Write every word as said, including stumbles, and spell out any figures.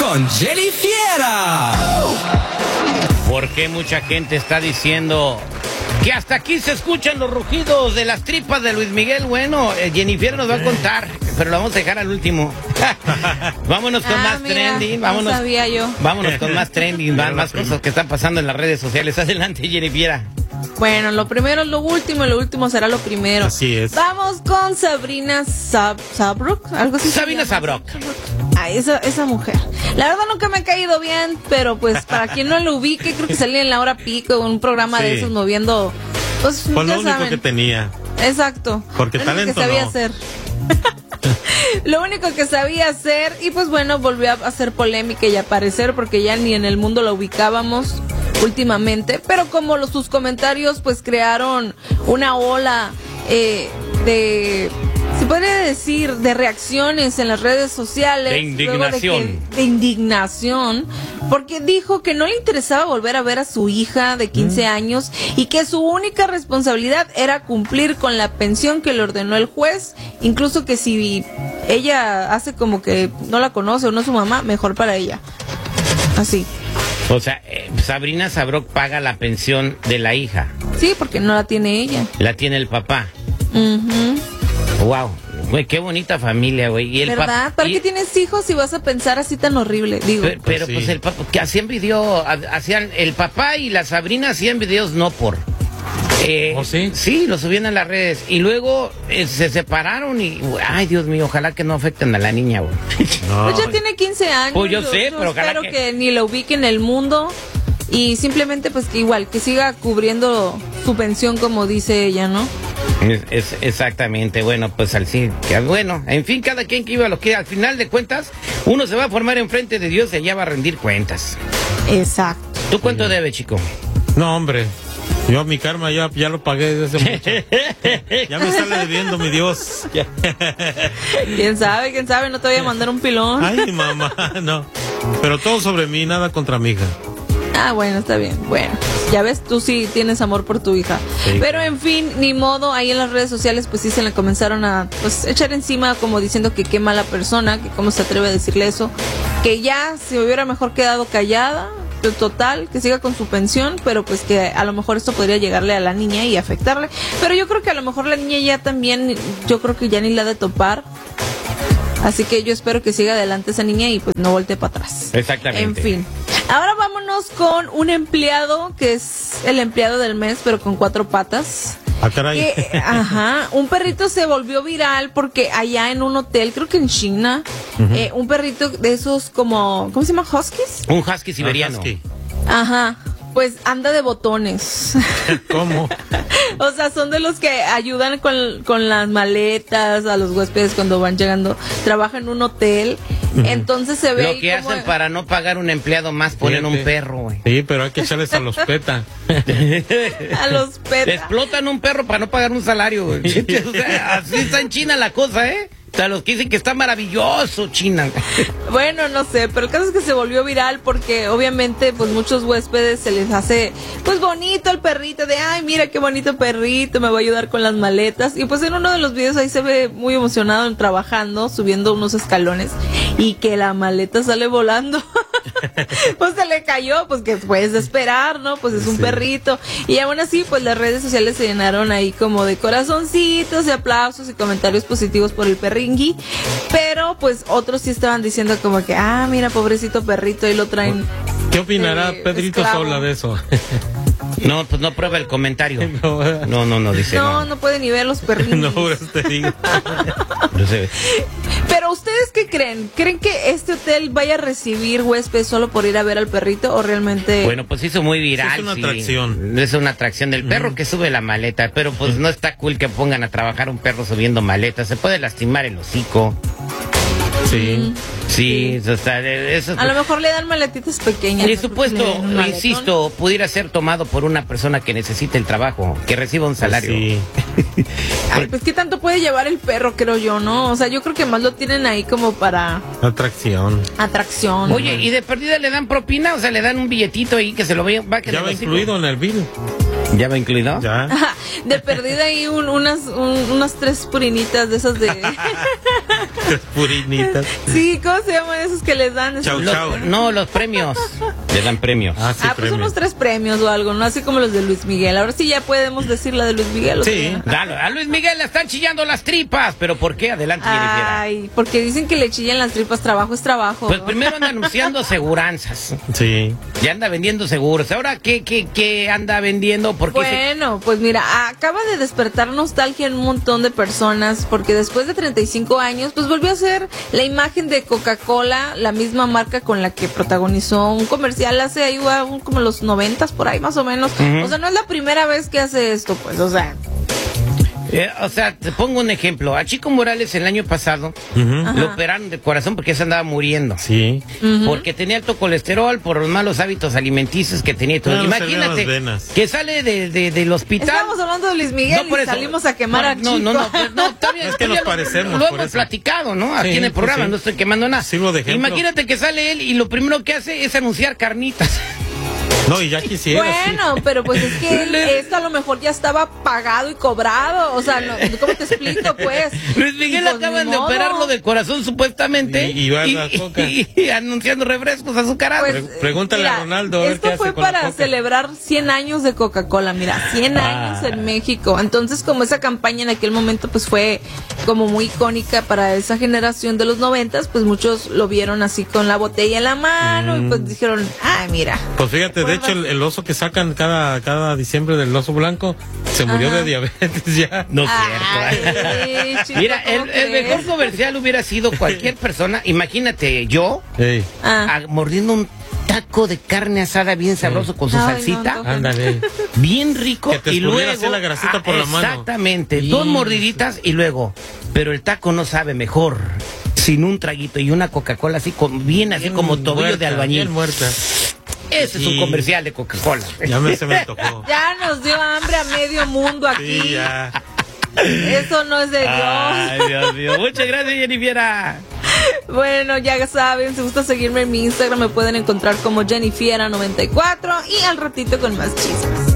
con Jenny Fiera. ¿Por qué mucha gente está diciendo que hasta aquí se escuchan los rugidos de las tripas de Luis Miguel? Bueno, eh, Jennifer nos va a contar, pero lo vamos a dejar al último. Vámonos con ah, más mira, trending. Vámonos, no sabía yo. Vámonos con más trending, más, más cosas que están pasando en las redes sociales. Adelante, Jennifer. Bueno, lo primero es lo último y lo último será lo primero. Así es. Vamos con Sabrina Sab Sabrok, algo así. Sabrina Sabrok. Ay, esa, esa mujer. La verdad nunca me ha caído bien, pero pues para quien no lo ubique, creo que salía en La Hora Pico, en un programa sí. de esos moviendo. Pues, Fue ya lo único saben. que tenía. Exacto. Porque lo talento que sabía no. hacer. Lo único que sabía hacer, y pues bueno, volvió a hacer polémica y aparecer porque ya ni en el mundo la ubicábamos últimamente, pero como los, sus comentarios pues crearon una ola eh, de, se podría decir, de reacciones en las redes sociales. De indignación. De, que, de indignación, porque dijo que no le interesaba volver a ver a su hija de quince mm. años y que su única responsabilidad era cumplir con la pensión que le ordenó el juez, incluso que si ella hace como que no la conoce o no es su mamá, mejor para ella. Así. O sea, eh, Sabrina Sabrok paga la pensión de la hija. Sí, porque no la tiene ella. La tiene el papá. Uh-huh. Wow, güey, qué bonita familia, güey. Y el ¿verdad? ¿Para y... qué tienes hijos si vas a pensar así tan horrible? Digo. Pero, pero pues, pues sí. el papá, que hacían video, hacían, el papá y la Sabrina hacían videos no por. Eh, ¿Oh, sí? Sí, lo subían a las redes y luego eh, se separaron y, ay, Dios mío, ojalá que no afecten a la niña, güey. No. Pues ya tiene quince años. Pues yo sé, pero ojalá espero que... que ni la ubique en el mundo y simplemente pues que igual, que siga cubriendo su pensión como dice ella, ¿no? Es, es exactamente, bueno, pues al fin, que, bueno, en fin, cada quien que iba lo que al final de cuentas, uno se va a formar enfrente de Dios y allá va a rendir cuentas. Exacto. ¿Tú cuánto sí. debes, chico? No, hombre. Yo mi karma ya, ya lo pagué desde hace mucho. Ya me sale debiendo, mi Dios. ¿Quién sabe? ¿Quién sabe? No te voy a mandar un pilón. Ay, mamá, no. Pero todo sobre mí, nada contra mi hija. Ah, bueno, está bien. Bueno, ya ves, tú sí tienes amor por tu hija. Sí. Pero en fin, ni modo, ahí en las redes sociales pues sí se le comenzaron a pues echar encima como diciendo que qué mala persona, que cómo se atreve a decirle eso, que ya se hubiera mejor quedado callada, total, que siga con su pensión, pero pues que a lo mejor esto podría llegarle a la niña y afectarle. Pero yo creo que a lo mejor la niña ya también, yo creo que ya ni la ha de topar. Así que yo espero que siga adelante esa niña y pues no voltee para atrás. Exactamente. En fin. Ahora vámonos con un empleado que es el empleado del mes, pero con cuatro patas. Ah, caray. Que, ajá, un perrito se volvió viral porque allá en un hotel, creo que en China, uh-huh. eh, un perrito de esos como, ¿cómo se llama? ¿Huskies? Un husky siberiano. Ah, husky. Ajá. Pues anda de botones. ¿Cómo? O sea, son de los que ayudan con, con las maletas a los huéspedes cuando van llegando. Trabaja en un hotel. Uh-huh. Entonces se ve. Lo que hacen como... para no pagar un empleado más, ponen Fíjate. un perro, güey. Sí, pero hay que echarles a los peta. A los peta. Explotan un perro para no pagar un salario, güey. O sea, así está en China la cosa, ¿eh? O sea, los que dicen que está maravilloso China. Bueno, no sé, pero el caso es que se volvió viral porque obviamente pues muchos huéspedes se les hace pues bonito el perrito de ay, mira qué bonito perrito, me va a ayudar con las maletas. Y pues en uno de los videos ahí se ve muy emocionado trabajando, subiendo unos escalones y que la maleta sale volando. Pues se le cayó, pues que puedes esperar, ¿no? Pues es un sí. perrito. Y aún así, pues las redes sociales se llenaron ahí como de corazoncitos y aplausos y comentarios positivos por el perringui. Pero pues otros sí estaban diciendo como que, ah, mira, pobrecito perrito, y lo traen. ¿Qué opinará eh, Pedrito esclavo. Sola de eso? No, pues no prueba el comentario. No, no, no, no dice. No, no, no puede ni ver los perringuis. No, por eso te digo. No sé. Pero ¿ustedes qué creen? ¿Creen que este hotel vaya a recibir huéspedes solo por ir a ver al perrito o realmente...? Bueno, pues hizo muy viral. Es una sí. atracción. Es una atracción del perro mm. que sube la maleta, pero pues no está cool que pongan a trabajar un perro subiendo maletas. Se puede lastimar el hocico. Sí. Sí, o sea, eso... A lo mejor le dan maletitas pequeñas. Y ¿no? supuesto, insisto, pudiera ser tomado por una persona que necesite el trabajo, que reciba un salario. Sí. Ay, pues qué tanto puede llevar el perro, creo yo, ¿no? O sea, yo creo que más lo tienen ahí como para... Atracción. Atracción. Oye, ¿y de perdida le dan propina? O sea, le dan un billetito ahí que se lo va, va que Ya va incluido en el bill. ¿Ya va incluido? Ya. Ajá. de perdida ahí un, unas, un, unas tres purinitas de esas de... Tres purinitas. Sí, ¿cómo se llaman esos que les dan? Chau, Los- chau. no, los premios. Le dan premios. Ah, sí, ah, pues premio. unos tres premios o algo, ¿no? Así como los de Luis Miguel. Ahora sí ya podemos decir la de Luis Miguel. ¿o Sí. qué? Claro, a Luis Miguel le están chillando las tripas. ¿Pero por qué? Adelante, Jennifer. Ay, porque dicen que le chillan las tripas, trabajo es trabajo. Pues primero anda anunciando seguranzas. Sí. Ya anda vendiendo seguros. Ahora, ¿qué, qué, qué anda vendiendo? ¿Por qué se- Bueno, pues mira, acaba de despertar nostalgia en un montón de personas porque después de treinta y cinco años, pues volvió a ser la imagen de Coca-Cola, la misma marca con la que protagonizó un comercial hace ahí uh, como los noventas por ahí más o menos. Ujú. O sea, no es la primera vez que hace esto, pues, o sea. Eh, o sea, te pongo un ejemplo. A Chico Morales el año pasado Ujú. lo operaron de corazón porque se andaba muriendo. Sí. Porque tenía alto colesterol por los malos hábitos alimenticios que tenía y todo. No, se le Imagínate dan las venas. que sale de, de- del hospital. Estamos hablando de Luis Miguel No, por y eso. salimos a quemar a no, Chico. no, no, no, no, está bien, Es que ya nos lo- parecemos, Lo por hemos eso. platicado, ¿no? Aquí Sí, en el programa, sí. no estoy quemando nada. Sirvo de ejemplo. Imagínate que sale él y lo primero que hace es anunciar carnitas. No, y ya quisiera. Bueno, pero pues es que él- Le- esto a lo mejor ya estaba pagado y cobrado. O sea, no, ¿cómo te explico, pues? Luis Miguel Pues, acaban ni de modo. operarlo del corazón supuestamente. Y- y va a la coca. y- y anunciando refrescos azucarados. Pues, Pre- pregúntale a Ronaldo, a ver Esto qué fue hace con la para coca. celebrar cien años de Coca-Cola, mira, cien Ah. años en México. Entonces, como esa campaña en aquel momento pues fue como muy icónica para esa generación de los noventas, pues muchos lo vieron así con la botella en la mano y pues dijeron, ay, mira. Pues fíjate, de hecho, el, el oso que sacan cada, cada diciembre del oso blanco se murió Ajá. de diabetes ya. No es Ay, cierto. chico, Mira, ¿cómo el, el crees? mejor comercial hubiera sido cualquier persona. Imagínate yo Ey, Ah. a- mordiendo un taco de carne asada bien sabroso con su Ay, no, salsita. antoja. ándale. Bien rico Que te y escurriera luego así la grasita por la mano. exactamente, Y- dos mordiditas y luego, pero el taco no sabe mejor sin un traguito y una Coca-Cola así con, bien así Bien como tobillo muerta, de albañil. bien muerta. Ese es un Sí. comercial de Coca-Cola. Ya me, se me antojó. Ya nos dio hambre a medio mundo aquí. Sí, ya. Eso no es de Dios. Ay, Dios mío. Muchas gracias, Jennifer. Bueno, ya saben, si gusta seguirme en mi Instagram me pueden encontrar como Jennifiera noventa y cuatro y al ratito con más chismes.